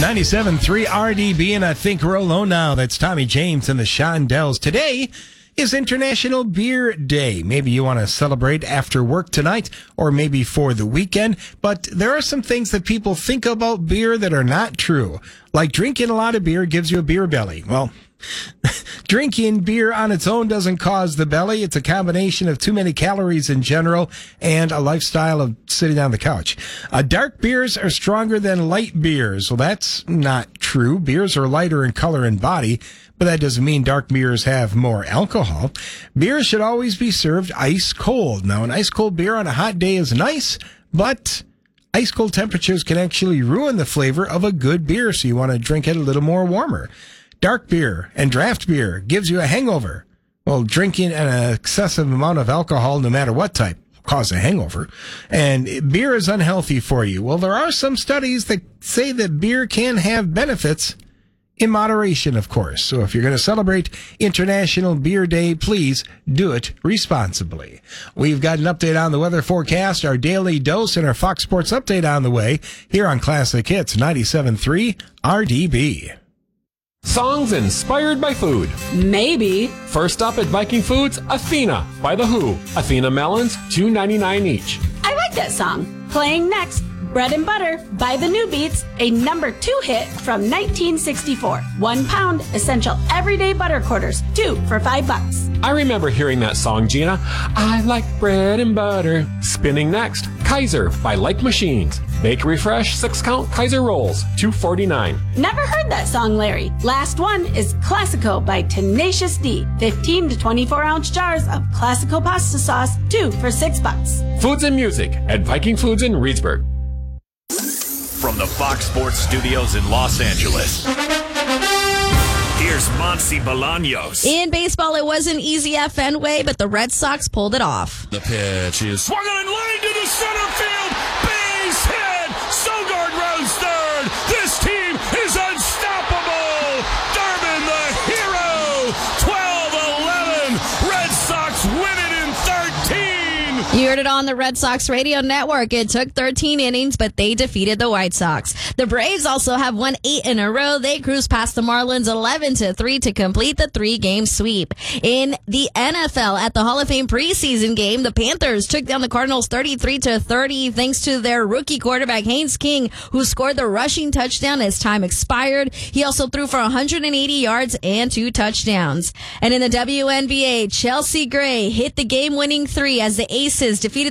97.3 RDB, and I think we're alone now. That's Tommy James and the Shondells. Today is International Beer Day. Maybe you want to celebrate after work tonight or maybe for the weekend, but there are some things that people think about beer that are not true. Like drinking a lot of beer gives you a beer belly. Well, drinking beer on its own doesn't cause the belly. It's a combination of too many calories in general and a lifestyle of sitting on the couch. Dark beers are stronger than light beers. Well, that's not true. Beers are lighter in color and body, but that doesn't mean dark beers have more alcohol. Beer should always be served ice cold. Now, an ice cold beer on a hot day is nice, but ice cold temperatures can actually ruin the flavor of a good beer, so you want to drink it a little more warmer. Dark beer and draft beer gives you a hangover. Well, drinking an excessive amount of alcohol, no matter what type, will cause a hangover. And beer is unhealthy for you. Well, there are some studies that say that beer can have benefits in moderation, of course. So if you're going to celebrate International Beer Day, please do it responsibly. We've got an update on the weather forecast, our daily dose, and our Fox Sports update on the way here on Classic Hits 97.3 RDB. Songs inspired by food. Maybe. First up at Viking Foods, Athena by The Who. Athena melons, $2.99 each. I like that song. Playing next, Bread and Butter by The New Beats, a number 2 hit from 1964. 1 pound essential everyday butter quarters, 2 for $5. I remember hearing that song, Gina. I like bread and butter. Spinning next, Kaiser by Like Machines. Bakery Fresh 6-count Kaiser rolls, $2.49. Never heard that song, Larry. Last one is Classico by Tenacious D. 15 to 24-ounce jars of Classico pasta sauce, 2 for $6. Foods and music at Viking Foods in Reedsburg. From the Fox Sports Studios in Los Angeles, here's Monty Bolaños. In baseball, it wasn't easy at Fenway, but the Red Sox pulled it off. The pitch is swung on and line to the center field. Base hit. Sogard runs third. This team is unstoppable. Durbin, the hero. 12-11. Red Sox win it in 13. You heard it on the Red Sox radio network. It took 13 innings, but they defeated the White Sox. The Braves also have won 8 in a row. They cruised past the Marlins 11-3 to complete the 3-game sweep. In the NFL, at the Hall of Fame preseason game, the Panthers took down the Cardinals 33-30 thanks to their rookie quarterback Haynes King, who scored the rushing touchdown as time expired. He also threw for 180 yards and 2 touchdowns. And in the WNBA, Chelsea Gray hit the game-winning 3 as the Aces defeated